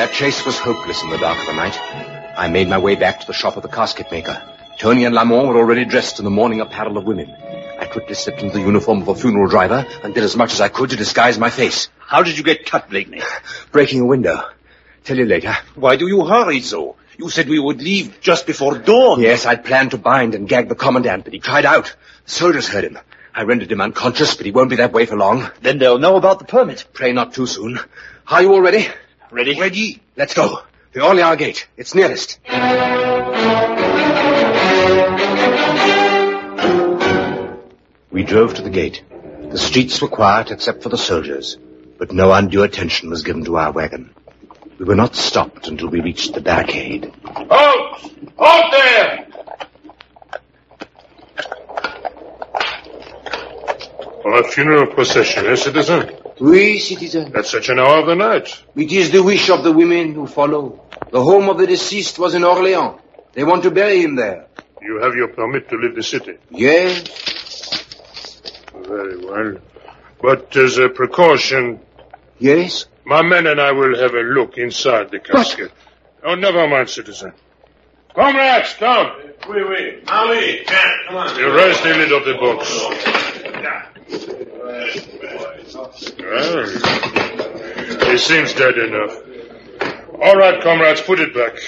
That chase was hopeless in the dark of the night. I made my way back to the shop of the casket maker. Tony and Lamont were already dressed in the mourning apparel of women. I quickly slipped into the uniform of a funeral driver and did as much as I could to disguise my face. How did you get cut, Blakeney? Breaking a window. Tell you later. Why do you hurry so? You said we would leave just before dawn. Yes, I'd planned to bind and gag the commandant, but he cried out. The soldiers heard him. I rendered him unconscious, but he won't be that way for long. Then they'll know about the permit. Pray not too soon. Are you all ready? Ready? Ready. Let's go. The Orleans Gate. It's nearest. We drove to the gate. The streets were quiet except for the soldiers, but no undue attention was given to our wagon. We were not stopped until we reached the barricade. Halt! Halt there! For a funeral procession, eh, citizen? Oui, citizen. At such an hour of the night. It is the wish of the women who follow. The home of the deceased was in Orleans. They want to bury him there. You have your permit to leave the city? Yes. Very well. But as a precaution... Yes? My men and I will have a look inside the casket. Oh, never mind, citizen. Comrades, come. Oui. Ali, come on. You raise the lid of the box. Well, he seems dead enough. All right, comrades, put it back.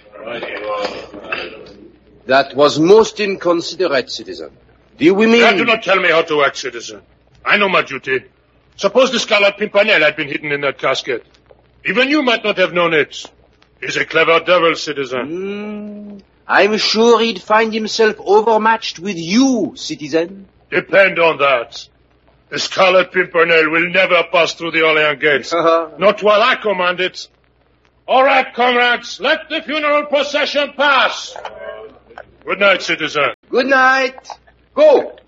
That was most inconsiderate, citizen. The women... Now, do not tell me how to act, citizen. I know my duty. Suppose the Scarlet Pimpernel had been hidden in that casket. Even you might not have known it. He's a clever devil, citizen. I'm sure he'd find himself overmatched with you, citizen. Depend on that. The Scarlet Pimpernel will never pass through the Orleans gates. Not while I command it. All right, comrades, let the funeral procession pass. Good night, citizen. Good night. Go.